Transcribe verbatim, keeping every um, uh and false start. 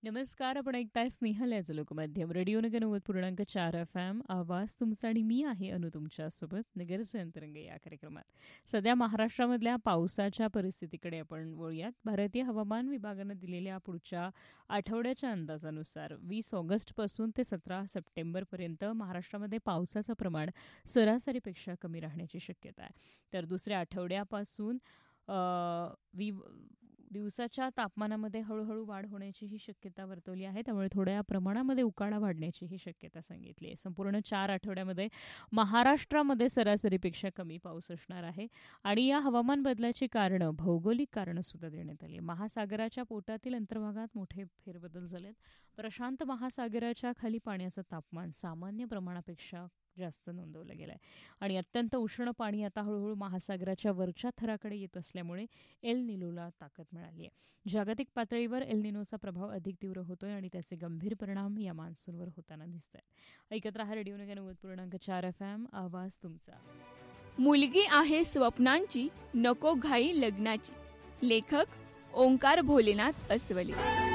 नमस्कार. आपण ऐकताय स्नेहल याचं लोकमाध्यम रेडिओ नगर नव्वद पूर्णांक चार एफ एम. आवाज तुमचा आणि मी आहे अनु तुमच्यासोबत नगरचे अंतरंग या कार्यक्रमात. सध्या महाराष्ट्रामधल्या पावसाच्या परिस्थितीकडे आपण वळूयात. भारतीय हवामान विभागानं दिलेल्या पुढच्या आठवड्याच्या अंदाजानुसार वीस ऑगस्टपासून ते सतरा सप्टेंबरपर्यंत महाराष्ट्रामध्ये पावसाचं प्रमाण सरासरीपेक्षा कमी राहण्याची शक्यता आहे. तर दुसऱ्या आठवड्यापासून वि दिवसाच्या तापमानामध्ये हळूहळू वाढ होण्याची ही शक्यता वर्तवली आहे. त्यामुळे थोड्या प्रमाणामध्ये उकाडा वाढण्याची ही शक्यता सांगितली आहे. संपूर्ण चार आठवड्यामध्ये महाराष्ट्रामध्ये सरासरीपेक्षा कमी पाऊस असणार आहे. आणि या हवामान बदलाची कारणं भौगोलिक कारणं सुद्धा देण्यात आली. महासागराच्या पोटातील अंतर्भागात मोठे फेरबदल झालेत. प्रशांत महासागराच्या खाली पाण्याचं तापमान सामान्य प्रमाणापेक्षा जास्त नोंदवलं गेलं आहे आणि अत्यंत उष्ण पाणी आता हळूहळू महासागराच्या वरच्या थराकडे येत असल्यामुळे एल निनोला ताकद मिळाली आहे. जागतिक पातळीवर एल निनोचा प्रभाव अधिक तीव्र होतोय आणि त्याचे गंभीर परिणाम या मान्सूनवर होताना दिसत आहेत. ऐकत रहा रेडिओ नगर नव्वद पूर्णांक चार एफ एम. आवाज तुमचा. मुलगी आहे स्वप्नांची, नको घाई लग्नाची. लेखक ओंकार भोलेनाथ अस्वले.